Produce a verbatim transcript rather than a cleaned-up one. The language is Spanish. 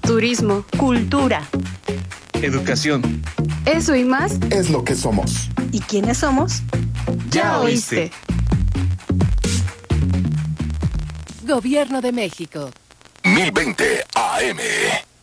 turismo, cultura, educación. Eso y más es lo que somos. ¿Y quiénes somos? Ya oíste. Gobierno de México. mil veinte A M.